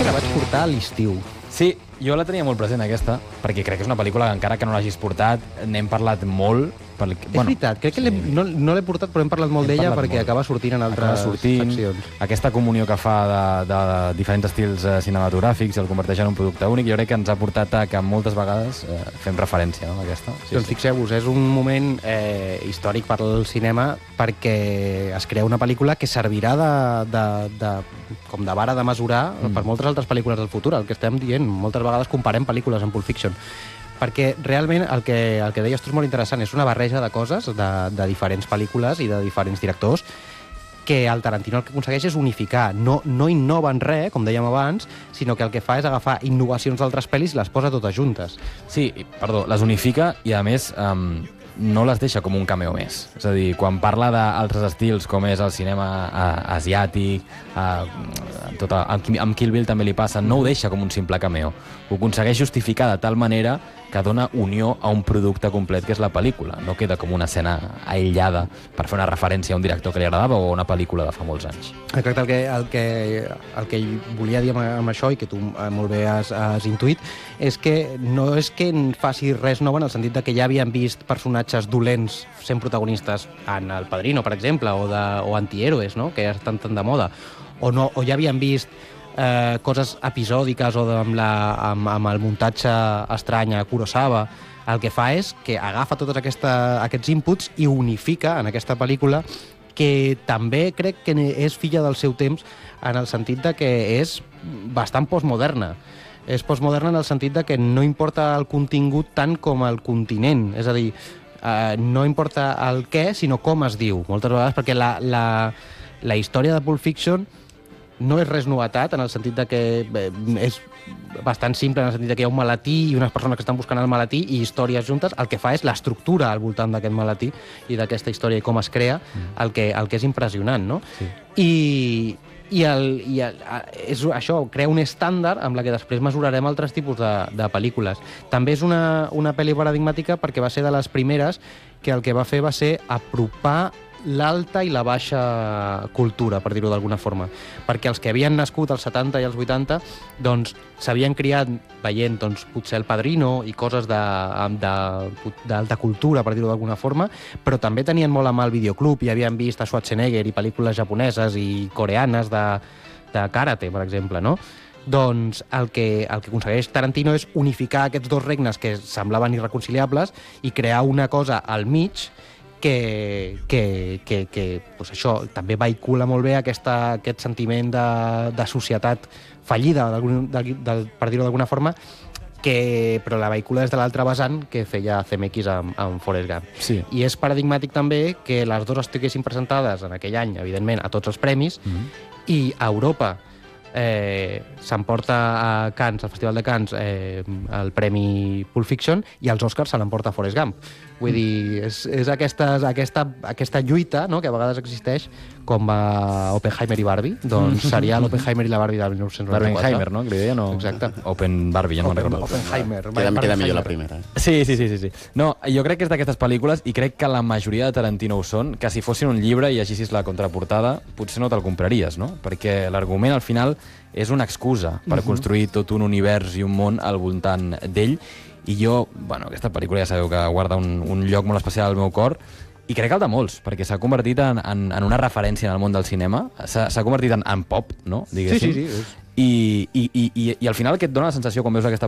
que la vaig portar a l'estiu. Sí, jo la tenia molt present, aquesta, perquè crec que és una pel·lícula que encara que no l'hagis portat, n'hem parlat molt. És veritat, crec que no l'he portat, però hem parlat molt d'ella perquè acaba sortint en altres seccions. Aquesta comunió que fa de diferents estils cinematogràfics i el converteix en un producte únic, jo crec que ens ha portat a que moltes vegades fem referència a aquesta. Doncs fixeu-vos, és un moment històric per al cinema perquè es crea una pel·lícula que servirà com de vara de mesurar per moltes altres pel·lícules del futur. El que estem dient, moltes vegades comparem pel·lícules amb Pulp Fiction, perquè realment el que deies tu és molt interessant, és una barreja de coses de diferents pel·lícules i de diferents directors que el Tarantino el que aconsegueix és unificar. No innova en res, com dèiem abans, sinó que el que fa és agafar innovacions d'altres pel·lis i les posa totes juntes. Sí, perdó, les unifica i a més no les deixa com un cameo més. És a dir, quan parla d'altres estils com és el cinema asiàtic, amb Kill Bill també li passa, no ho deixa com un simple cameo. Ho aconsegueix justificar de tal manera que dona unió a un producte complet que és la pel·lícula. No queda com una escena aïllada per fer una referència a un director que li agradava o a una pel·lícula de fa molts anys. Exacte, el que volia dir amb això, i que tu molt bé has intuït, és que no és que faci res nou en el sentit que ja havien vist personatges dolents sent protagonistes en El Padrino, per exemple, o antihéroes, no? Que ja estan tan de moda, o ja havien vist coses episòdiques o amb el muntatge estrany a Kurosawa. El que fa és que agafa tots aquests inputs i unifica en aquesta pel·lícula, que també crec que és filla del seu temps en el sentit de que és bastant postmoderna. És postmoderna en el sentit de que no importa el contingut tant com el continent. És a dir, no importa el què, sinó com es diu, moltes vegades, perquè la història de Pulp Fiction no és res novetat, en el sentit de que és bastant simple, en el sentit de que hi ha un maletí i unes persones que estan buscant el maletí i històries juntes. El que fa és l'estructura al voltant d'aquest maletí i d'aquesta història i com es crea, el que és impressionant, no? Sí. És això, crea un estàndard amb la que després mesurarem altres tipus de pel·lícules. També és una pel·li paradigmàtica perquè va ser de les primeres que el que va fer va ser apropar l'alta i la baixa cultura, per dir-ho d'alguna forma. Perquè els que havien nascut als 70 i als 80 doncs s'havien criat veient potser El Padrino i coses d'alta cultura, per dir-ho d'alguna forma, però també tenien molt a mà el videoclub i havien vist a Schwarzenegger i pel·lícules japoneses i coreanes de karate, per exemple, no? Doncs el que aconsegueix Tarantino és unificar aquests dos regnes que semblaven irreconciliables i crear una cosa al mig que pues això també vehicula molt bé aquest sentiment de societat fallida, per dir-ho d'alguna forma, però la vehicula des de l'altre vessant que feia CMX amb Forrest Gump. Sí. I és paradigmàtic també que les dues estiguessin presentades en aquell any, evidentment, a tots els premis, i a Europa s'emporta a Cannes, al Festival de Cannes, el Premi Pulp Fiction, i als Oscars se l'emporta Forrest Gump. Vull dir, és aquesta lluita, no?, que a vegades existeix, com a Oppenheimer i Barbie, doncs seria l'Oppenheimer i la Barbie del 1994. Barbenheimer, no?, que li deia, no? Exacte. Open Barbie, ja no me'n recordo. Oppenheimer. Queda millor la primera. Sí. No, jo crec que és d'aquestes pel·lícules, i crec que la majoria de Tarantino ho són, que si fossin un llibre i llegissis la contraportada, potser no te'l compraries, no? Perquè l'argument, al final, és una excusa per construir tot un univers i un món al voltant d'ell. I jo, aquesta pel·lícula ja sabeu que guarda un lloc molt especial al meu cor, i crec que el de molts, perquè s'ha convertit en una referència en el món del cinema, s'ha convertit en pop, no?, diguéssim. Sí. I al final el que et dona la sensació quan veus aquesta